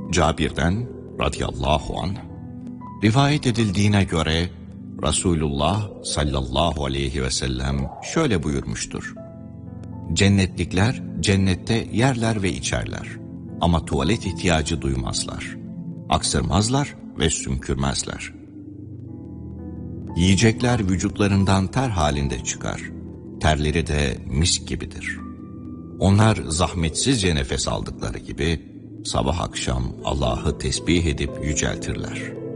Cabir'den radıyallahu anh, rivayet edildiğine göre Resulullah sallallahu aleyhi ve sellem şöyle buyurmuştur: Cennetlikler cennette yerler ve içerler ama tuvalet ihtiyacı duymazlar. Aksırmazlar ve sümkürmezler. Yiyecekler vücutlarından ter halinde çıkar. Terleri de misk gibidir. Onlar zahmetsizce nefes aldıkları gibi sabah akşam Allah'ı tesbih edip yüceltirler.